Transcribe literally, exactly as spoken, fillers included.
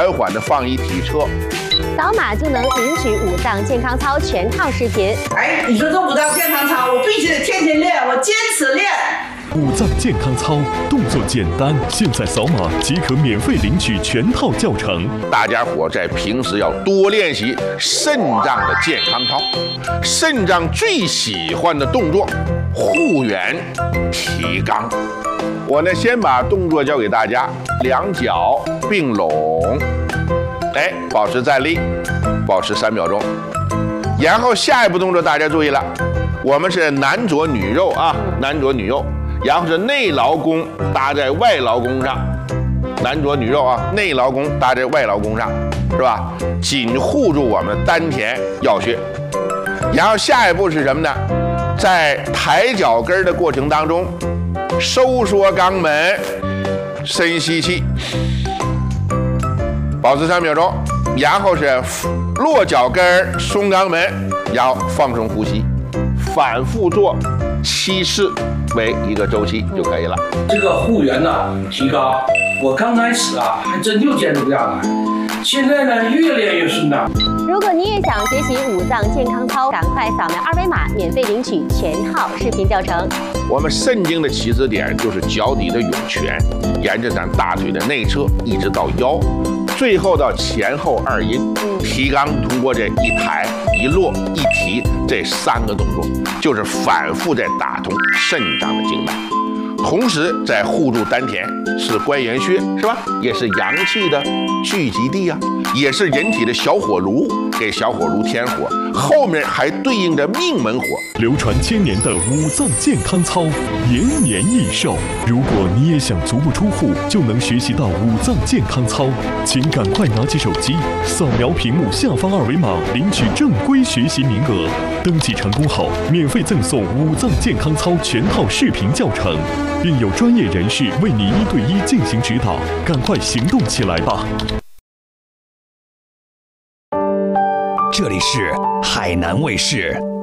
缓缓地放一体车， 扫码就能领取五脏健康操全套视频。 哎，你说这五脏健康操，我必须得天天练，我坚持练。 五脏健康操动作简单，现在扫码即可免费领取全套教程。 大家伙在平时要多练习肾脏的健康操，肾脏最喜欢的动作，护圆、提肛。我呢，先把动作教给大家，两脚并拢，哎，保持站立，保持三秒钟。然后下一步动作大家注意了，我们是男左女右啊，男左女右。然后是内劳宫搭在外劳宫上，男左女右啊，内劳宫搭在外劳宫上，是吧？紧护住我们丹田要穴。然后下一步是什么呢？在抬脚跟的过程当中，收缩肛门，深吸气，保持三秒钟。然后是落脚跟，松肛门，然后放松呼吸，反复做七次。为一个周期就可以了。 这个护圆呢，提高，我刚开始啊，还真就坚持不下来。现在呢，越练越顺当。 如果你也想学习五脏健康操，赶快扫描二维码，免费领取全套视频教程。 我们肾经的起始点就是脚底的涌泉，沿着咱大腿的内侧一直到腰，最后到前后二阴。提肛通过这一抬、一落、一提这三个动作，就是反复在打通肾脏的经脉，同时在护住丹田，是关元穴，是吧？也是阳气的聚集地啊，也是人体的小火炉，给小火炉添火，后面还对应着命门火。 流传千年的五脏健康操，延年益寿。如果你也想足不出户就能学习到五脏健康操，请赶快拿起手机，扫描屏幕下方二维码，领取正规学习名额。登记成功后，免费赠送五脏健康操全套视频教程，并有专业人士为你一对一进行指导。赶快行动起来吧！ 这里是海南卫视。